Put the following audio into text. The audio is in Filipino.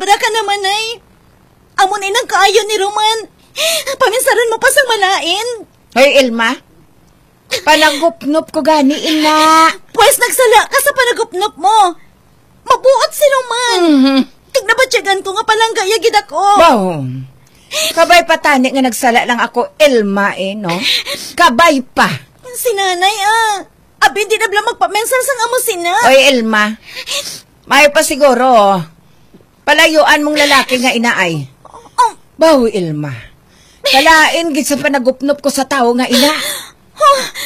Sobra ka naman ay. Amon inang kaayo ni Roman. Paminsaran mo pa sang malain. Hoy, Ilma. Panagupnop ko gani, ina. Pues nagsala ka sa panagupnop mo. Mabuot si Roman. Tignabatyagan ko nga palang gaya gid ako. Wow. Kabay pa tani nga nagsala lang ako, Ilma, no? Kabay pa. Si nanay, Abi, di na bala magpamensar sang amo sina. Hoy, Ilma. May pa siguro, palayuan mong lalaki nga inaay. Bawo, Ilma. Kalain gid sa panagupnop ko sa tao nga ina.